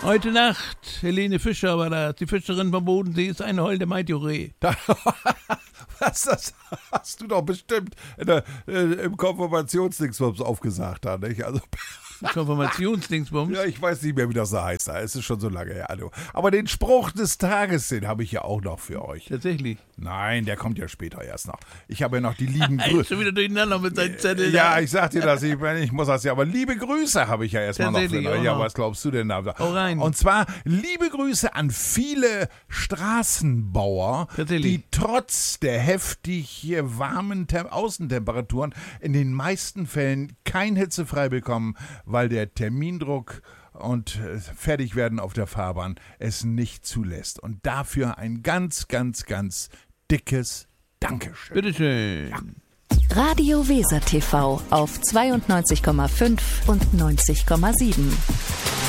Heute Nacht, Helene Fischer war da, die Fischerin vom Bodensee, ist eine holde Maidjuree. Was, das hast du doch bestimmt im Konfirmationsdingsbums aufgesagt, da, nicht? Also, Konfirmationsdingsbums. ja, ich weiß nicht mehr, wie das da heißt. Es ist schon so lange her. Also. Aber den Spruch des Tages, den habe ich ja auch noch für euch. Tatsächlich. Nein, der kommt ja später erst noch. Ich habe ja noch die lieben Er ist Grüße. schon wieder durcheinander mit seinen Zetteln. Ja, ich sag dir das, ich muss das ja, aber liebe Grüße habe ich ja erstmal noch für Tatsächlich euch. auch Ja, noch. was glaubst du denn da? Hau rein. Und zwar liebe Grüße an viele Straßenbauer, Tatsächlich. die trotz der heftig warmen Außentemperaturen in den meisten Fällen kein hitzefrei bekommen, weil der Termindruck und fertig werden auf der Fahrbahn es nicht zulässt. Und dafür ein ganz, ganz, ganz dickes Dankeschön. Bitteschön. Radio Weser TV auf 92,5 und 90,7.